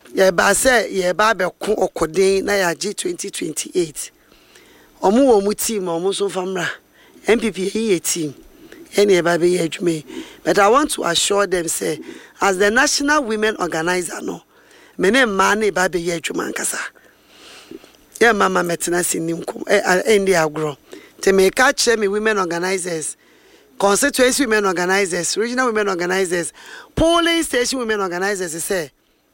ye ba say ye ba be ko okoden na ya G 2028 omu team omu so famra MPP ye team any ba be ye adwuma. But I want to assure them say as the national women organizer no mene man e ba be ye adwuma nkasa ye mama metena sinim kom ndi agro te me ka che me women organizers, constituency women organizers, regional women organizers, polling station women organizers say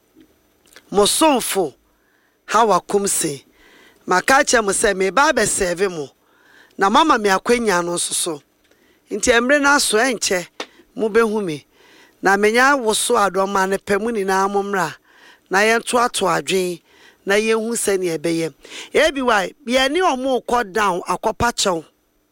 mosonfo how akumse maka che mo say me ba be serve mo na mama me akwanya no so nti emre na so enche mo behu me na menya woso adoma ne pemu ni na momra na yento ato adwen na yehu se ne ebeye ebi why ye ni omo ko down akopa chew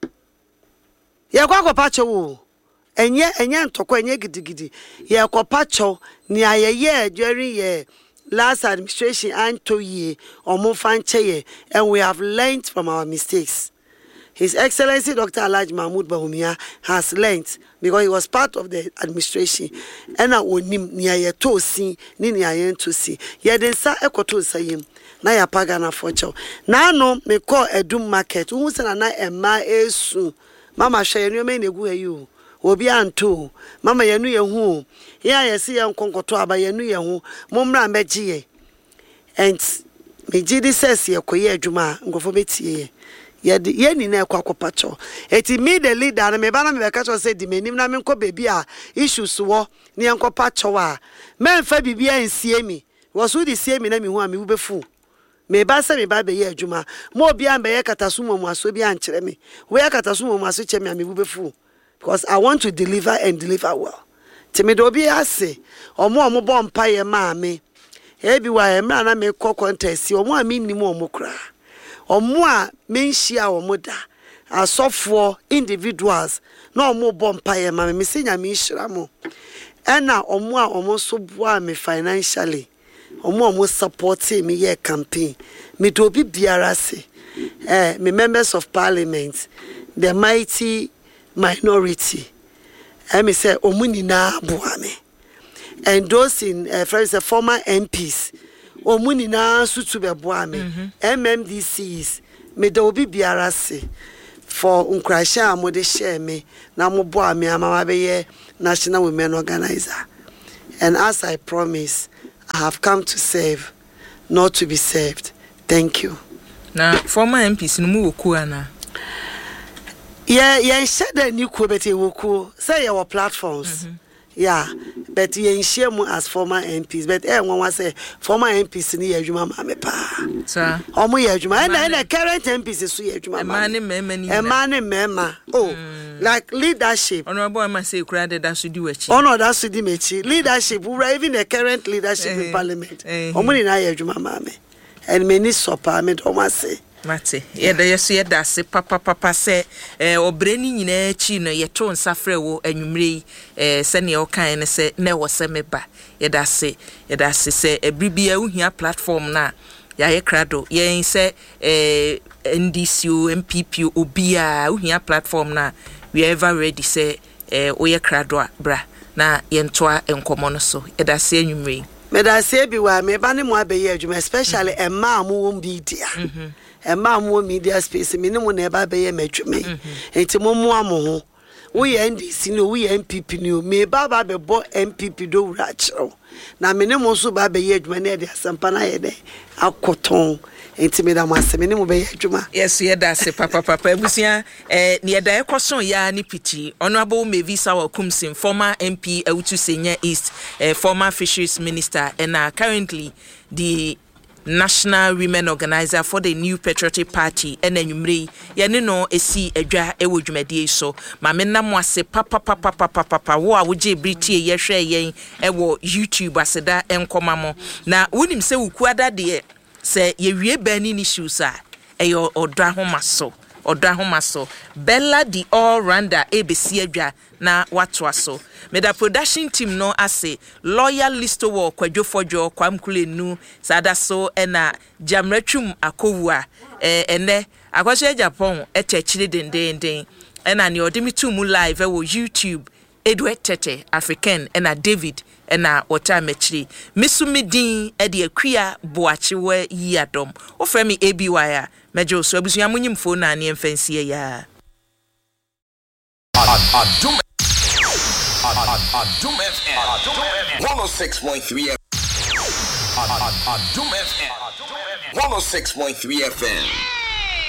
ye kwa akopa chew enye ntoko enye gidigidi ye akopa chew ni ayeye during ye last administration antoye omo fanche and we have learned from our mistakes. His Excellency Dr. Alhaji Mahmoud Bawumia has learned because he was part of the administration. And I onim ni aye to si ni aye to si. Ye den sa ekoto sayim na ya pagana focho. Na no me call Edum market. Who say na emma esu. Mama hwe enu me negu ayu. Obi anto. Mama yenu ye hu. Ya ye si ye nkonkoto aba yenu ye hu. Momra meji ye. And me gidi says ye koye adwuma ngofo betie ye ni na ekwakopa cho eti me the leader na me ba na me be ka cho say di menim na me nko baby a issues wo ne enkopa cho a me mfa bibia nsie mi wo so di sie mi na me hu a me wubefu me ba se me ba be ye adwuma mo obi an be ye katasumo mu aso bi an kire me we ye katasumo mu aso che me a me wubefu because I want to deliver and deliver well ti me do obi ase omo bo mpa ye ma me ebi wa emra na me kọ contest omo a me nimu omo kra omo a menhia omo da asofo individuals na omo bompa ye ma me senya me nhira mo ena omo a omo so boa me financially omo support me ye campaign me do bi biara se me members of parliament, the mighty minority me say omo ni na boa me, and those in friends the former MPs omuni na sutu be boa me MMDCs me do obi biara se for unkrasha amode share me na mo boa me amama be ye national women organizer, and as I promise I have come to serve, not to be served. Thank you. Na former MPs no mu woku ana yeah share the new ku beti woku say your platforms. Yeah, but you share mu as former MPs, but one was say former MPs ni adwuma ma me pa. Sir. Omo ye adwuma and current MPs so ye adwuma ma. Emane mema. Oh, like leadership. Honorable am say kura da so di wachi. Oh that so di mechi. Leadership, we even the current leadership in parliament. Omo ni na ye adwuma ma me. And me ni support me do ma say. Mate yeda yeso yeda se papa se obreni nyina chi no yeto nsafre wo anwumre se ne o kan ne se ne wo se meba yeda se se ebribia uhia platform na ya ye krado yen se NDC MPP obia uhia platform na we ever ready se o ye krado bra na yentoa enkomo no so yeda se anwumre me da se bi wa me ba ne mo abeyi adwuma especially emma mo wo media emma mo media space me ne mo na eba be ye matwume enti mo mo amoho wo ye NDC no wo ye MPP no me ba be bo MPP do wura chiro na me ne mo so ba be ye adwuma na de asampa na ye de akoton enti me da mo aseme ne mo be ye adwuma. Yes ye da se papa ebusia ne ye da ekoson ya ni pichi honorable Mevisa Wakumsim former MP Awutu Senya East former fisheries minister and currently the National Women Organizer for the New Patriotic Party and enumre yene no esi adwa ewo dwumade so ma me na mo ase papa wo a wo je britie ye hwe yen ewo YouTube aseda enkoma mo na wonim se wukuada de se ye wie bani ni shoes a eyo odwa homaso Bella the all rounder ABC adwa na watwa so meda production team no ase loyal listo wo kwadwofojo kwamkulenu sada so ena jamretwum akowua ene akwahye Japan etechire dendenden ena ne odimitu mu live wo YouTube Edward Tete African ena David ena wota mechiri mesumidin e de akua boachewe yiadom o frame ABY a mejo so abusua munyim phone na ne mfansie ya Adum FM 106.3 Adum FM 106.3 FM